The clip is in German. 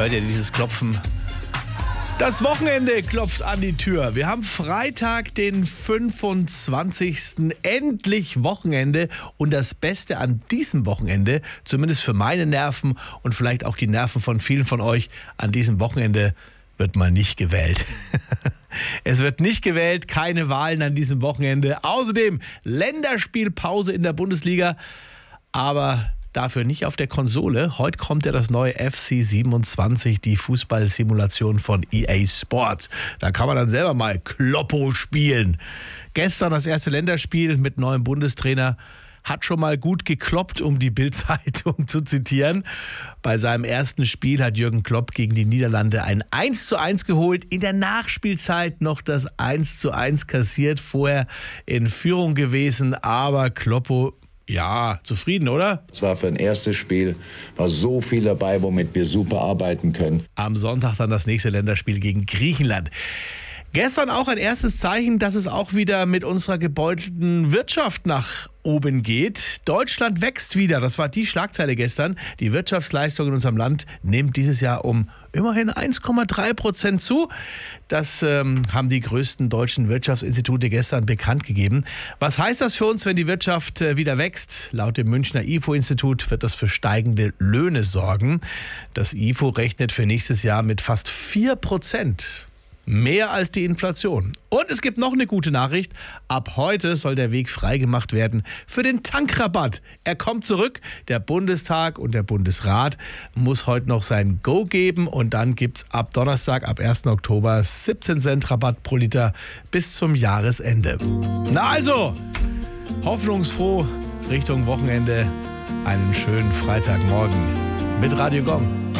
hört ihr dieses Klopfen? Das Wochenende klopft an die Tür. Wir haben Freitag, den 25. Endlich Wochenende. Und das Beste an diesem Wochenende, zumindest für meine Nerven und vielleicht auch die Nerven von vielen von euch, an diesem Wochenende wird mal nicht gewählt. Es wird nicht gewählt, keine Wahlen an diesem Wochenende. Außerdem Länderspielpause in der Bundesliga, aber dafür nicht auf der Konsole. Heute kommt ja das neue FC 27, die Fußballsimulation von EA Sports. Da kann man dann selber mal Kloppo spielen. Gestern das erste Länderspiel mit neuem Bundestrainer. Hat schon mal gut gekloppt, um die Bild-Zeitung zu zitieren. Bei seinem ersten Spiel hat Jürgen Klopp gegen die Niederlande ein 1:1 geholt. In der Nachspielzeit noch das 1:1 kassiert. Vorher in Führung gewesen, aber Kloppo, ja, zufrieden, oder? Es war für ein erstes Spiel, war so viel dabei, womit wir super arbeiten können. Am Sonntag dann das nächste Länderspiel gegen Griechenland. Gestern auch ein erstes Zeichen, dass es auch wieder mit unserer gebeutelten Wirtschaft nach oben geht. Deutschland wächst wieder. Das war die Schlagzeile gestern. Die Wirtschaftsleistung in unserem Land nimmt dieses Jahr um immerhin 1,3% zu. Das haben die größten deutschen Wirtschaftsinstitute gestern bekannt gegeben. Was heißt das für uns, wenn die Wirtschaft wieder wächst? Laut dem Münchner IFO-Institut wird das für steigende Löhne sorgen. Das IFO rechnet für nächstes Jahr mit fast 4%. Mehr als die Inflation. Und es gibt noch eine gute Nachricht. Ab heute soll der Weg freigemacht werden für den Tankrabatt. Er kommt zurück. Der Bundestag und der Bundesrat muss heute noch sein Go geben. Und dann gibt es ab Donnerstag, ab 1. Oktober 17 Cent Rabatt pro Liter bis zum Jahresende. Na also, hoffnungsfroh Richtung Wochenende. Einen schönen Freitagmorgen mit Radio Gong.